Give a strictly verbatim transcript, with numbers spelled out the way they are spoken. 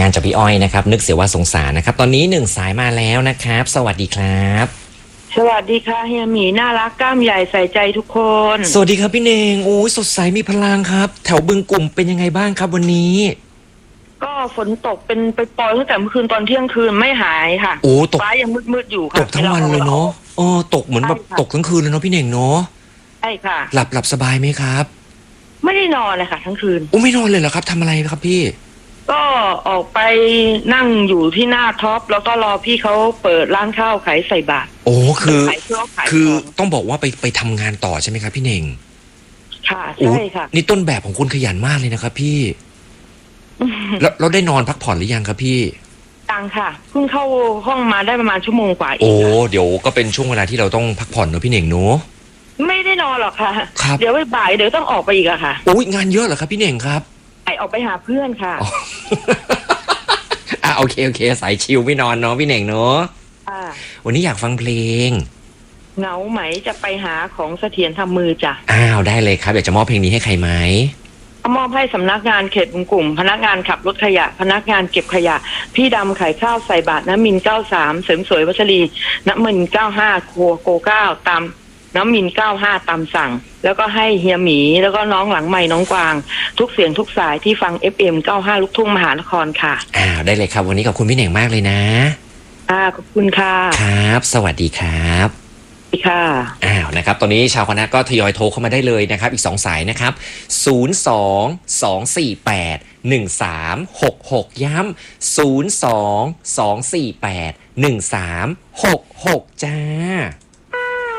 านจากพี่อ้อยนะครับนึกเสียว่าสงสารนะครับตอนนี้หนึ่งสายมาแล้วนะครับสวัสดีครับสวัสดีค่ะเฮียหมีน่ารักกล้ามใหญ่ใส่ใจทุกคนสวัสดีครับพี่เนงโอ้ยสดใสมีพลังครับแถวบึงกลุ่มเป็นยังไงบ้างครับวันนี้ก็ฝนตกเป็นไปปล่อยตั้งแต่เมื่อคืนตอนเที่ยงคืนไม่หายค่ะโอ้ตกฟ้ายังมืดๆอยู่ค่ะตกทั้งวันเลยเนาะเออตกเหมือนแบบตกทั้งคืนเลยเนาะพี่เน่งเนาะใช่ค่ะหลับหลับสบายไหมครับไม่ได้นอนเลยค่ะทั้งคืนโอ้ไม่นอนเลยเหรอครับทำอะไรครับพี่ก็ออกไปนั่งอยู่ที่หน้าท็อปแล้วก็รอพี่เขาเปิดร้านข้าวขายใส่บาตรโอ้คือขายคือต้องบอกว่าไปไปทำงานต่อใช่ไหมครับพี่เน่งค่ะใช่ค่ะนี่ต้นแบบของคุณขยันมากเลยนะครับพี่แล้วเราได้นอนพักผ่อนหรือยังครับพี่ตังค่ะเพิ่งเข้าห้องมาได้ประมาณชั่วโมงกว่าเองโอ้เดี๋ยวก็เป็นช่วงเวลาที่เราต้องพักผ่อนเนอะพี่เน่งเนอะไม่ได้นอนหรอกค่ะครับเดี๋ยวบ่ายเดี๋ยวต้องออกไปอีกอะค่ะโอ้ยงานเยอะเหรอครับพี่เน่งครับไปออกไปหาเพื่อนค่ะอ่ะโอเคโอเคสายชิลไม่นอนเนาะพี่เน่งเนาะวันนี้อยากฟังเพลงเหงาไหมจะไปหาของเสถียรทำมือจ้ะอ้าวได้เลยครับอยากจะมอบเพลงนี้ให้ใครไหมมอบให้สำนักงานเขตบึงกลุ่มพนักงานขับรถขยะพนักงานเก็บขยะพี่ดำขายข้าวใส่บาตรน้ำมินเก้าสามเสริมสวยวัชรีน้ำมินเก้าห้าครัวโกเก้าตามน้ำมินเก้าห้าตามสั่งแล้วก็ให้เฮียหมีแล้วก็น้องหลังใหม่น้องกวางทุกเสียงทุกสายที่ฟัง เอฟ เอ็ม เก้าห้าลูกทุ่งมหานครค่ะอ้าวได้เลยครับวันนี้ขอบคุณพี่เน่งมากเลยนะอ่าขอบคุณค่ะครับสวัสดีครับค่ะอ้าวนะครับตอนนี้ชาวคณะก็ทยอยโทรเข้ามาได้เลยนะครับอีกสองสายนะครับศูนย์ สอง สอง สี่ แปด หนึ่ง สาม หก หกย้ำศูนย์ สอง สอง สี่ แปด หนึ่ง สาม หก หกจ้า